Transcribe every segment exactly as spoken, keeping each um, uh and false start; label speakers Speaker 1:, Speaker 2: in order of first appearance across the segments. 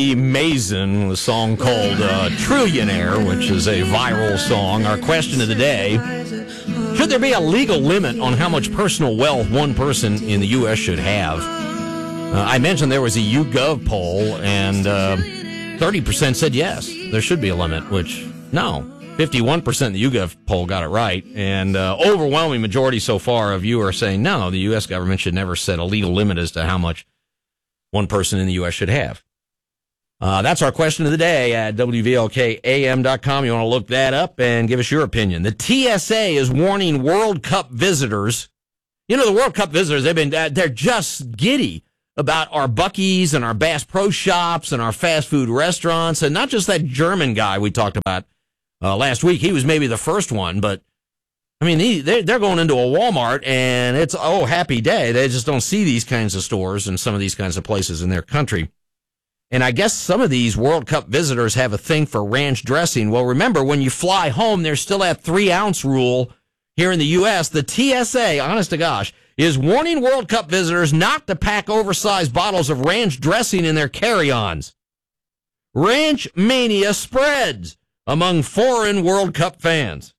Speaker 1: Mason, a song called uh, Trillionaire, which is a viral song. Our question of the day, should there be a legal limit on how much personal wealth one person in the U S should have? Uh, I mentioned there was a YouGov poll, and uh, thirty percent said yes, there should be a limit, which, no. fifty-one percent of the YouGov poll got it right, and uh, overwhelming majority so far of you are saying, no, the U S government should never set a legal limit as to how much one person in the U S should have. Uh, that's our question of the day at W V L K A M dot com. You want to look that up and give us your opinion. The T S A is warning World Cup visitors. You know, the World Cup visitors, they've been, they're just giddy about our Buc-ee's and our Bass Pro Shops and our fast food restaurants, and not just that German guy we talked about uh, last week. He was maybe the first one, but I mean, he, they're, they're going into a Walmart and it's, oh, happy day. They just don't see these kinds of stores and some of these kinds of places in their country. And I guess some of these World Cup visitors have a thing for ranch dressing. Well, remember, when you fly home, there's still that three-ounce rule here in the U S. The T S A, honest to gosh, is warning World Cup visitors not to pack oversized bottles of ranch dressing in their carry-ons. Ranch mania spreads among foreign World Cup fans.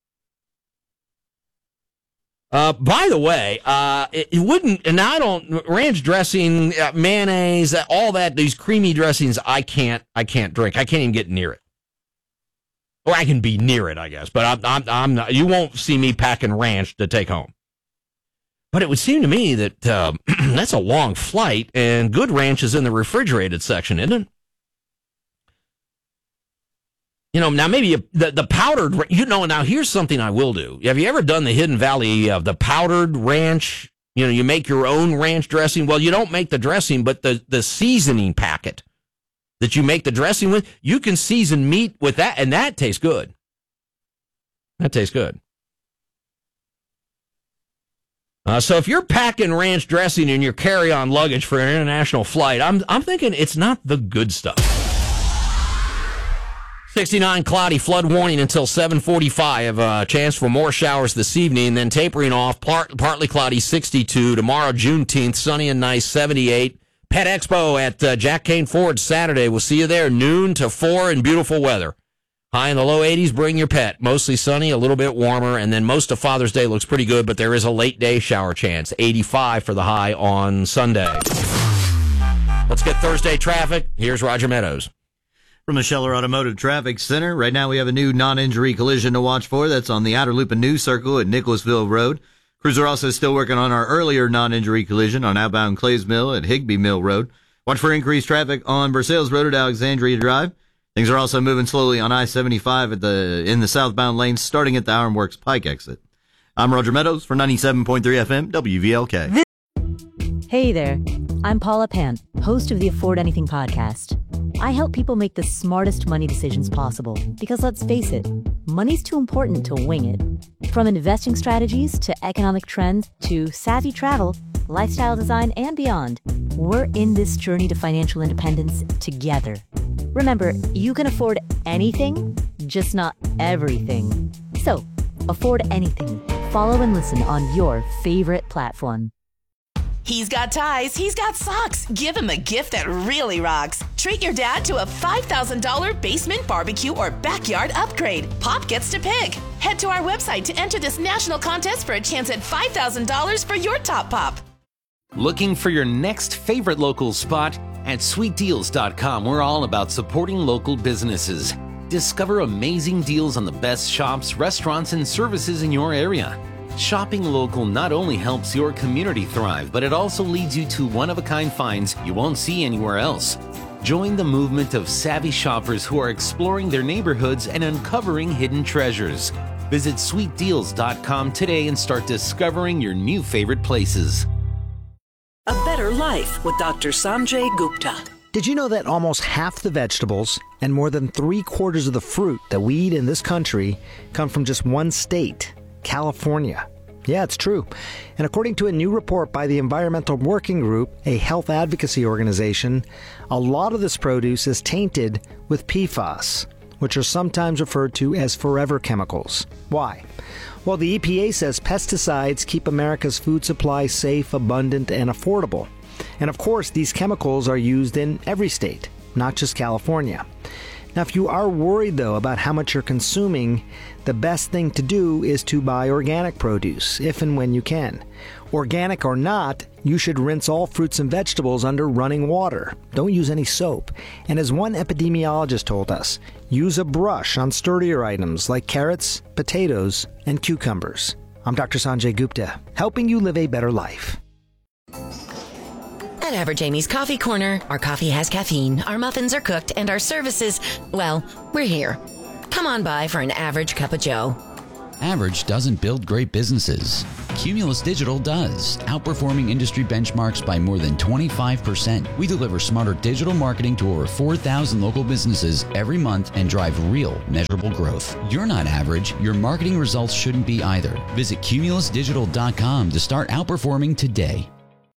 Speaker 1: Uh, by the way, uh, it, it wouldn't, and I don't, ranch dressing, uh, mayonnaise, all that, these creamy dressings, I can't, I can't drink. I can't even get near it. Or I can be near it, I guess, but I'm, I'm, I'm not, you won't see me packing ranch to take home. But it would seem to me that, uh, that's a long flight, and good ranch is in the refrigerated section, isn't it? You know, now maybe you, the, the powdered, you know, now here's something I will do. Have you ever done the Hidden Valley of uh, the powdered ranch? You know, you make your own ranch dressing. Well, you don't make the dressing, but the, the seasoning packet that you make the dressing with, you can season meat with that, and that tastes good. That tastes good. Uh, so if you're packing ranch dressing in your carry-on luggage for an international flight, I'm I'm thinking it's not the good stuff. sixty-nine cloudy, flood warning until seven forty-five. A uh, chance for more showers this evening, then tapering off, part, partly cloudy, sixty-two. Tomorrow, Juneteenth, sunny and nice, seventy-eight. Pet Expo at uh, Jack Kane Ford Saturday. We'll see you there, noon to four in beautiful weather. High in the low eighties, bring your pet. Mostly sunny, a little bit warmer, and then most of Father's Day looks pretty good, but there is a late day shower chance. eighty-five for the high on Sunday. Let's get Thursday traffic. Here's Roger Meadows.
Speaker 2: From the Scheller Automotive Traffic Center, right now we have a new non-injury collision to watch for. That's on the outer loop and New Circle at Nicholasville Road. Crews are also still working on our earlier non-injury collision on outbound Clays Mill at Higbee Mill Road. Watch for increased traffic on Versailles Road at Alexandria Drive. Things are also moving slowly on I seventy-five at the in the southbound lanes, starting at the Ironworks Pike exit. I'm Roger Meadows for ninety-seven point three F M W V L K.
Speaker 3: Hey there, I'm Paula Pant, host of the Afford Anything podcast. I help people make the smartest money decisions possible because, let's face it, money's too important to wing it. From investing strategies to economic trends to savvy travel, lifestyle design, and beyond, we're in this journey to financial independence together. Remember, you can afford anything, just not everything. So, afford anything. Follow and listen on your favorite platform.
Speaker 4: He's got ties, he's got socks. Give him a gift that really rocks. Treat your dad to a five thousand dollars basement barbecue or backyard upgrade. Pop gets to pick. Head to our website to enter this national contest for a chance at five thousand dollars for your top pop.
Speaker 5: Looking for your next favorite local spot? At sweet deals dot com, we're all about supporting local businesses. Discover amazing deals on the best shops, restaurants, and services in your area. Shopping local not only helps your community thrive, but it also leads you to one-of-a-kind finds you won't see anywhere else. Join the movement of savvy shoppers who are exploring their neighborhoods and uncovering hidden treasures. Visit sweet deals dot com today and start discovering your new favorite places.
Speaker 6: A better life with Doctor Sanjay Gupta.
Speaker 7: Did you know that almost half the vegetables and more than three quarters of the fruit that we eat in this country come from just one state? California. Yeah, it's true. And according to a new report by the Environmental Working Group, a health advocacy organization, a lot of this produce is tainted with P F A S, which are sometimes referred to as forever chemicals. Why? Well, the E P A says pesticides keep America's food supply safe, abundant, and affordable. And of course, these chemicals are used in every state. not just California. Now, if you are worried, though, about how much you're consuming, the best thing to do is to buy organic produce, if and when you can. Organic or not, you should rinse all fruits and vegetables under running water. Don't use any soap. And as one epidemiologist told us, use a brush on sturdier items like carrots, potatoes, and cucumbers. I'm Doctor Sanjay Gupta, helping you live a better life.
Speaker 8: At Average Amy's Coffee Corner, our coffee has caffeine, our muffins are cooked, and our services, well, we're here. Come on by for an average cup of joe.
Speaker 9: Average doesn't build great businesses. Cumulus Digital does, outperforming industry benchmarks by more than twenty-five percent. We deliver smarter digital marketing to over four thousand local businesses every month and drive real, measurable growth. You're not average. Your marketing results shouldn't be either. Visit cumulus digital dot com to start outperforming today.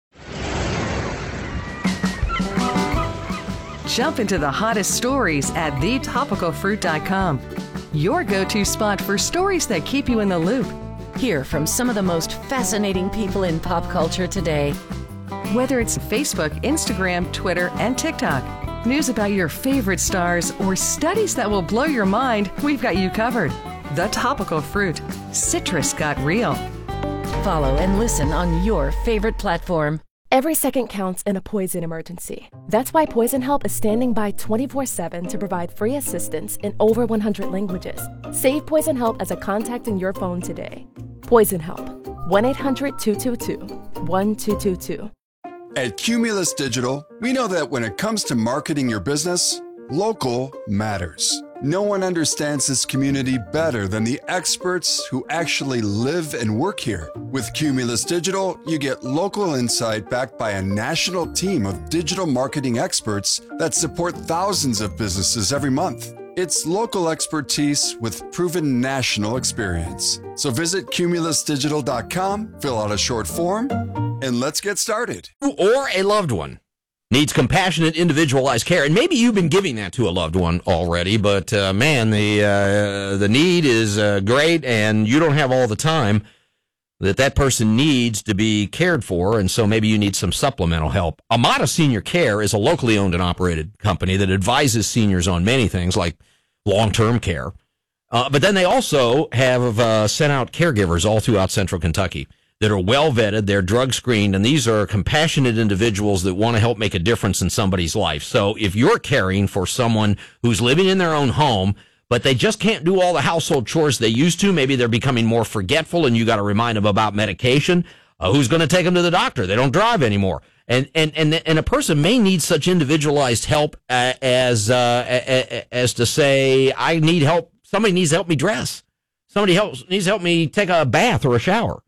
Speaker 10: Jump into the hottest stories at the topical fruit dot com. Your go-to spot for stories that keep you in the loop.
Speaker 8: Hear from some of the most fascinating people in pop culture today.
Speaker 10: Whether it's Facebook, Instagram, Twitter, and TikTok, news about your favorite stars, or studies that will blow your mind, we've got you covered. The Topical Fruit. Citrus got real.
Speaker 8: Follow and listen on your favorite platform.
Speaker 11: Every second counts in a poison emergency. That's why Poison Help is standing by twenty-four seven to provide free assistance in over one hundred languages. Save Poison Help as a contact in your phone today. Poison Help. one eight hundred two two two one two two two.
Speaker 12: At Cumulus Digital, we know that when it comes to marketing your business, local matters. No one understands this community better than the experts who actually live and work here. With Cumulus Digital, you get local insight backed by a national team of digital marketing experts that support thousands of businesses every month. It's local expertise with proven national experience. So visit cumulus digital dot com, fill out a short form, and let's get started.
Speaker 1: Or a loved one needs compassionate, individualized care, and maybe you've been giving that to a loved one already, but uh, man, the uh, the need is uh, great, and you don't have all the time that that person needs to be cared for, and so maybe you need some supplemental help. Amada Senior Care is a locally owned and operated company that advises seniors on many things like long-term care, uh, but then they also have uh, sent out caregivers all throughout central Kentucky that are well vetted, they're drug screened, and these are compassionate individuals that want to help make a difference in somebody's life. So if you're caring for someone who's living in their own home, but they just can't do all the household chores they used to, maybe they're becoming more forgetful and you got to remind them about medication, uh, who's going to take them to the doctor? They don't drive anymore. And and and and a person may need such individualized help uh, as uh, as to say, I need help. Somebody needs to help me dress. Somebody helps needs to help me take a bath or a shower.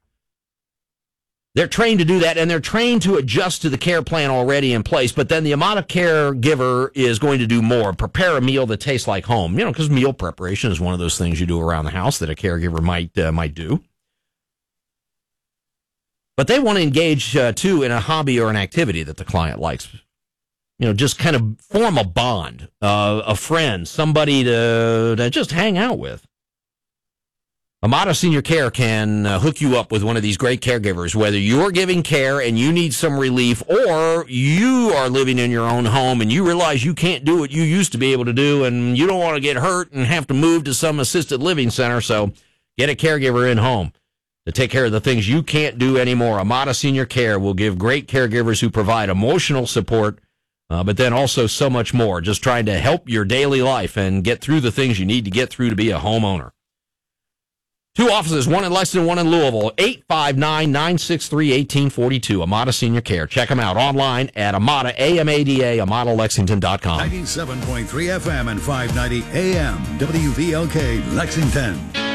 Speaker 1: They're trained to do that, and they're trained to adjust to the care plan already in place. But then the Amada caregiver is going to do more, prepare a meal that tastes like home. You know, because meal preparation is one of those things you do around the house that a caregiver might uh, might do. But they want to engage, uh, too, in a hobby or an activity that the client likes. You know, just kind of form a bond, uh, a friend, somebody to, to just hang out with. Amada Senior Care can uh, hook you up with one of these great caregivers, whether you're giving care and you need some relief, or you are living in your own home and you realize you can't do what you used to be able to do and you don't want to get hurt and have to move to some assisted living center. So get a caregiver in home to take care of the things you can't do anymore. Amada Senior Care will give great caregivers who provide emotional support, uh, but then also so much more, just trying to help your daily life and get through the things you need to get through to be a homeowner. Two offices, one in Lexington, one in Louisville, eight five nine, nine six three, one eight four two, Amada Senior Care. Check them out online at Amada, A M A D A, amada lexington dot com.
Speaker 13: ninety-seven point three F M and five ninety A M, W V L K, Lexington.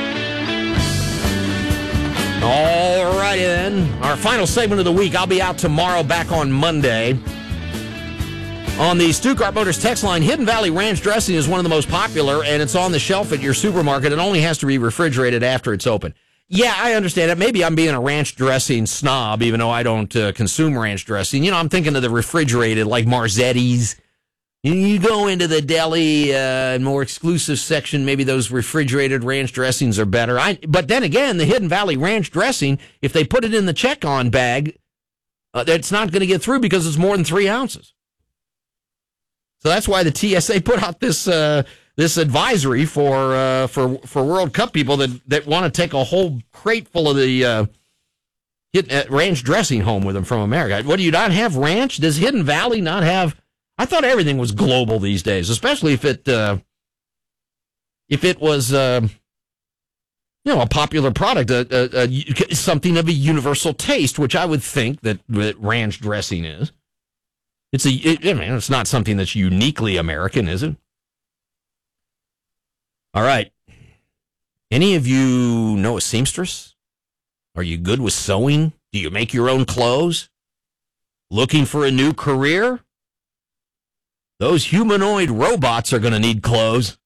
Speaker 1: All righty then, our final segment of the week. I'll be out tomorrow, back on Monday. On the Stuttgart Motors text line, Hidden Valley Ranch dressing is one of the most popular, and it's on the shelf at your supermarket. It only has to be refrigerated after it's open. Yeah, I understand it. Maybe I'm being a ranch dressing snob, even though I don't uh, consume ranch dressing. You know, I'm thinking of the refrigerated, like Marzetti's. You go into the deli uh, more exclusive section, maybe those refrigerated ranch dressings are better. I, but then again, the Hidden Valley Ranch dressing, if they put it in the check-on bag, uh, it's not going to get through because it's more than three ounces. So that's why the T S A put out this uh, this advisory for uh, for for World Cup people that, that want to take a whole crate full of the uh, hit, uh, ranch dressing home with them from America. What, do you not have ranch? Does Hidden Valley not have? I thought everything was global these days, especially if it uh, if it was uh, you know a popular product, a, a, a, something of a universal taste, which I would think that, that ranch dressing is. It's a, it, I mean, it's not something that's uniquely American, is it? All right. Any of you know a seamstress? Are you good with sewing? Do you make your own clothes? Looking for a new career? Those humanoid robots are going to need clothes.